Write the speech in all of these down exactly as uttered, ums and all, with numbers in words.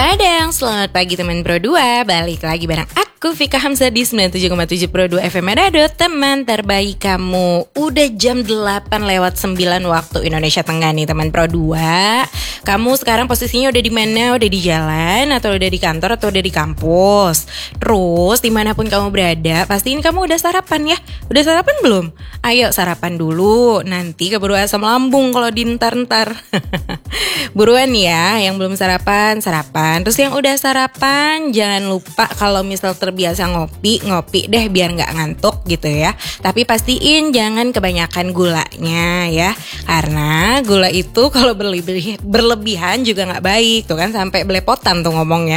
Padang, selamat pagi teman Pro dua. Balik lagi bareng aku Vika Hamzah di sembilan puluh tujuh koma tujuh Pro dua F M Manado. Teman terbaik kamu. Udah jam delapan lewat sembilan waktu Indonesia Tengah nih teman Pro dua. Kamu sekarang posisinya udah di mana? Udah di jalan atau udah di kantor atau udah di kampus? Terus dimanapun kamu berada, pastiin kamu udah sarapan ya. Udah sarapan belum? Ayo sarapan dulu. Nanti keburu asam lambung kalau dintar-ntar. Buruan ya, yang belum sarapan, sarapan. Terus yang udah sarapan, jangan lupa kalau misal terbiasa ngopi, ngopi deh biar gak ngantuk gitu ya. Tapi pastiin jangan kebanyakan gulanya ya. Karena gula itu kalau berlebih, berlebihan juga gak baik. Tuh kan sampai belepotan tuh ngomongnya.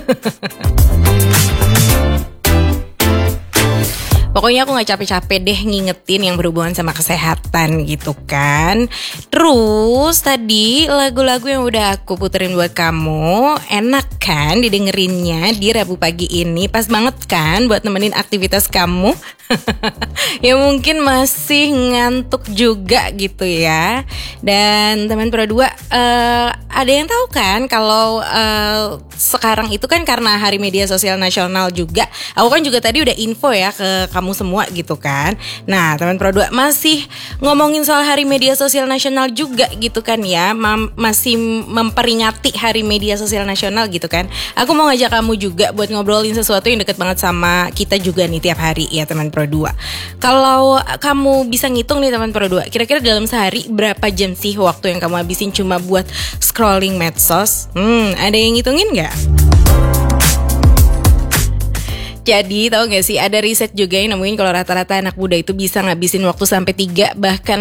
Pokoknya aku gak capek-capek deh ngingetin yang berhubungan sama kesehatan gitu kan. Terus tadi lagu-lagu yang udah aku puterin buat kamu enak kan didengerinnya di Rabu pagi ini. Pas banget kan buat nemenin aktivitas kamu. Ya mungkin masih ngantuk juga gitu ya. Dan teman Pro dua uh, ada yang tahu kan kalau uh, sekarang itu kan karena Hari Media Sosial Nasional juga. Aku kan juga tadi udah info ya ke kamu semua gitu kan. Nah teman Pro dua masih ngomongin soal Hari Media Sosial Nasional juga gitu kan ya. Mam- Masih memperingati Hari Media Sosial Nasional gitu kan. Aku mau ngajak kamu juga buat ngobrolin sesuatu yang deket banget sama kita juga nih tiap hari ya teman Pro dua. Kalau kamu bisa ngitung nih teman Pro dua, kira-kira dalam sehari berapa jam sih waktu yang kamu habisin cuma buat scrolling medsos? Hmm, ada yang ngitungin gak? Jadi tahu gak sih ada riset juga yang nemuin kalau rata-rata anak muda itu bisa ngabisin waktu sampai tiga bahkan